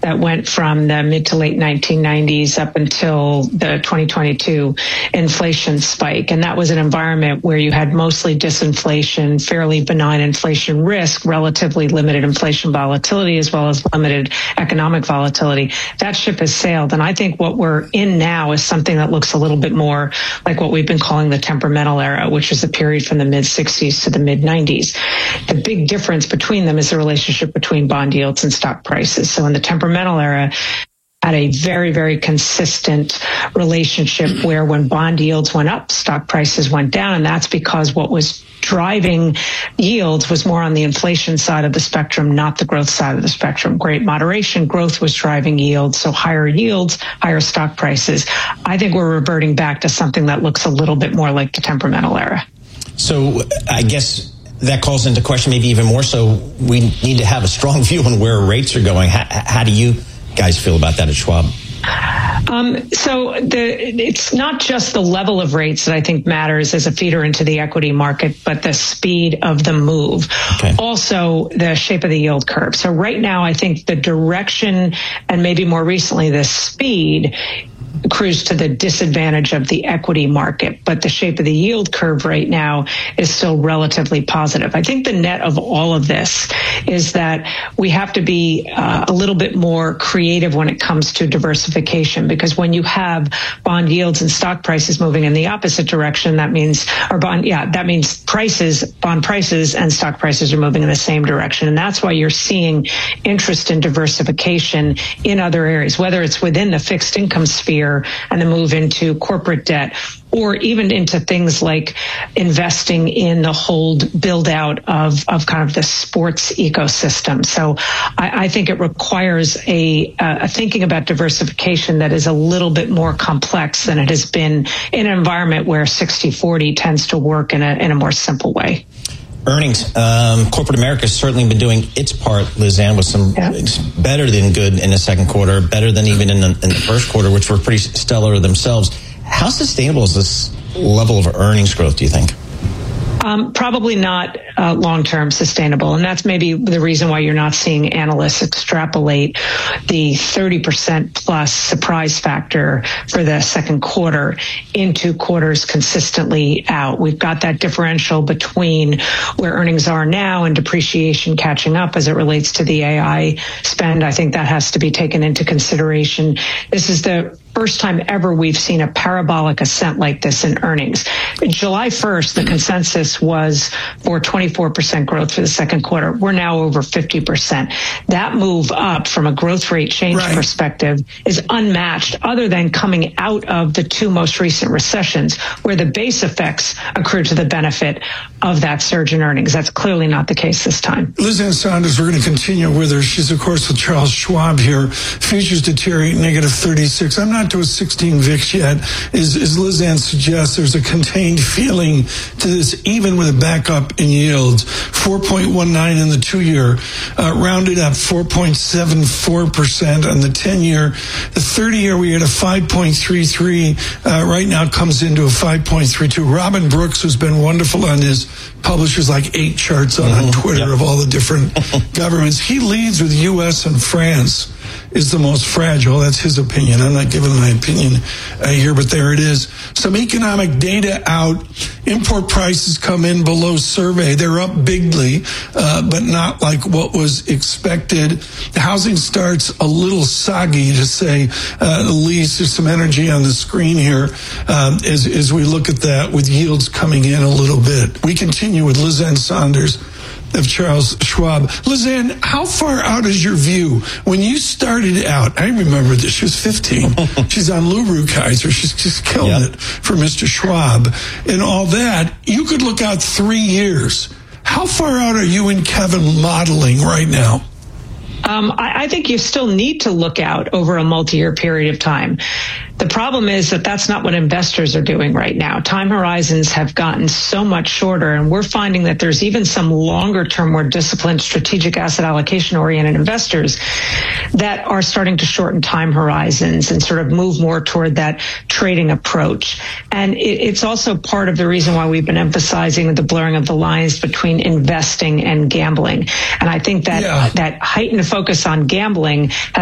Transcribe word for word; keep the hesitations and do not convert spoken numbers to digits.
that went from the mid to late nineteen nineties up until the twenty twenty-two inflation spike. And that was an environment where you had mostly disinflation, fairly benign inflation risk, relatively limited inflation volatility, as well as limited economic volatility. That ship has sailed. And I think what we're in now is something that looks a little bit more like what we've been calling the temperamental era, which is the period from the mid sixties to the mid nineties. The big difference between them is the relationship between bond yields and stock prices. So in the temperamental era, had a very, very consistent relationship where when bond yields went up, stock prices went down. And that's because what was driving yields was more on the inflation side of the spectrum, not the growth side of the spectrum. Great moderation growth was driving yields. So higher yields, higher stock prices. I think we're reverting back to something that looks a little bit more like the temperamental era. So I guess that calls into question maybe even more so we need to have a strong view on where rates are going. How, how do you guys feel about that at Schwab? Um, so the, it's not just the level of rates that I think matters as a feeder into the equity market, but the speed of the move. Okay. Also, the shape of the yield curve. So right now, I think the direction and maybe more recently the speed accrues to the disadvantage of the equity market, but the shape of the yield curve right now is still relatively positive. I think the net of all of this is that we have to be uh, a little bit more creative when it comes to diversification, because when you have bond yields and stock prices moving in the opposite direction, that means, or bond, yeah, that means prices, bond prices and stock prices are moving in the same direction. And that's why you're seeing interest in diversification in other areas, whether it's within the fixed income sphere and the move into corporate debt, or even into things like investing in the hold build out of, of kind of the sports ecosystem. So I, I think it requires a, a thinking about diversification that is a little bit more complex than it has been in an environment where sixty forty tends to work in a, in a more simple way. Earnings. Um, corporate America has certainly been doing its part, Liz Ann, with some yeah. better than good in the second quarter, better than even in the, in the first quarter, which were pretty stellar themselves. How sustainable is this level of earnings growth, do you think? Um, probably not uh, long-term sustainable. And that's maybe the reason why you're not seeing analysts extrapolate the thirty percent plus surprise factor for the second quarter into quarters consistently out. We've got that differential between where earnings are now and depreciation catching up as it relates to the A I spend. I think that has to be taken into consideration. This is the first time ever we've seen a parabolic ascent like this in earnings. July first, the consensus was for twenty-four percent growth for the second quarter. We're now over fifty percent. That move up from a growth rate change right. perspective is unmatched, other than coming out of the two most recent recessions where the base effects accrue to the benefit of that surge in earnings. That's clearly not the case this time. Liz Ann Sonders, we're going to continue with her. She's, of course, with Charles Schwab here. Futures deteriorate negative thirty-six. I'm not to a sixteen V I X yet. As, as Liz Ann suggests, there's a contained feeling to this, even with a backup in yields. four point one nine in the two-year, uh, rounded up four point seven four percent on the ten-year. The thirty-year, we had a five point three three. Uh, right now comes into a five point three two. Robin Brooks, who's been wonderful on his, publishes like eight charts on, mm-hmm. on Twitter yep. of all the different governments. He leads with U S and France is the most fragile. That's his opinion. I'm not giving my opinion uh, here, but there it is. Some economic data out. Import prices come in below survey. They're up bigly, uh, but not like what was expected. Housing starts a little soggy, to say uh, the least. There's some energy on the screen here um, as, as we look at that, with yields coming in a little bit. We continue with Liz Ann Sonders of Charles Schwab. Liz Ann, how far out is your view? When you started out, I remember this, she was fifteen. She's on Lou Rukeyser. She's just killing yep. it for Mister Schwab. And all that, you could look out three years. How far out are you and Kevin modeling right now? Um, I, I think you still need to look out over a multi-year period of time. The problem is that that's not what investors are doing right now. Time horizons have gotten so much shorter, and we're finding that there's even some longer-term, more disciplined, strategic asset allocation-oriented investors that are starting to shorten time horizons and sort of move more toward that trading approach. And it, it's also part of the reason why we've been emphasizing the blurring of the lines between investing and gambling. And I think that yeah. that heightened focus on gambling has